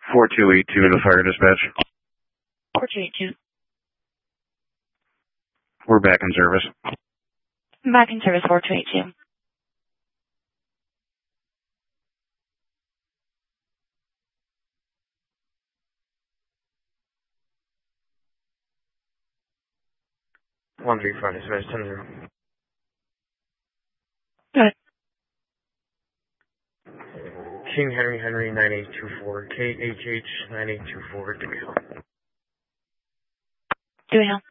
4282 to fire dispatch. 4282. We're back in service. Back in service, 4282. One 135 dispatch 10-0. Good. King Henry 9824, KHH 9824, Dewey Hill. Dewey Hill.